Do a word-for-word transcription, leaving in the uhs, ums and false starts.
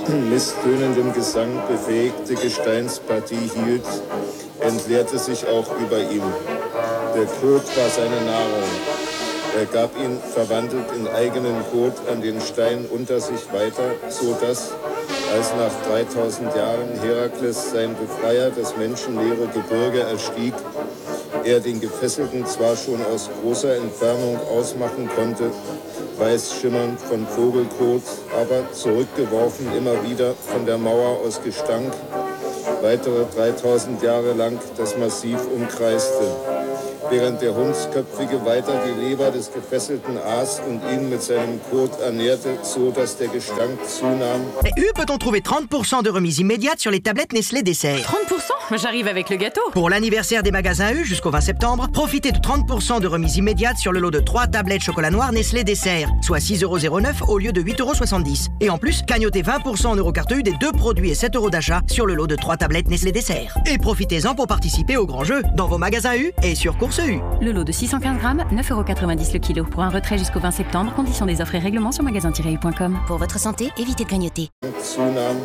misstönendem Gesang befähigte Gesteinspartie hielt, entleerte sich auch über ihm. Der Kot war seine Nahrung. Er gab ihn verwandelt in eigenen Kot an den Stein unter sich weiter, so dass, als nach dreitausend Jahren Herakles sein Befreier das menschenleere Gebirge erstieg, er den Gefesselten zwar schon aus großer Entfernung ausmachen konnte, weiß schimmernd von Vogelkot, aber zurückgeworfen immer wieder von der Mauer aus Gestank, weitere dreitausend Jahre lang das Massiv umkreiste, während der Hundsköpfige weiter die Leber des Gefesselten aß und ihn mit seinem Kot ernährte, so dass der Gestank zunahm. Et U peut-on trouver trente pour cent de remise immédiate sur les tablettes Nestlé Dessert. trente pour cent? J'arrive avec le gâteau. Pour l'anniversaire des magasins U jusqu'au vingt septembre, profitez de trente pour cent de remise immédiate sur le lot de trois tablettes chocolat noir Nestlé Dessert, soit six euros zéro neuf au lieu de huit euros soixante-dix. Et en plus, cagnotez vingt pour cent en Eurocarte U des deux produits et sept euros d'achat sur le lot de trois tablettes Nestlé Dessert. Et profitez-en pour participer au grand jeu dans vos magasins U et sur Course U. Le lot de six cent quinze grammes, neuf euros quatre-vingt-dix le kilo. Pour un retrait jusqu'au vingt septembre, conditions des offres et règlements sur magasin tiret u point com. Pour votre santé, évitez de grignoter. Zunahme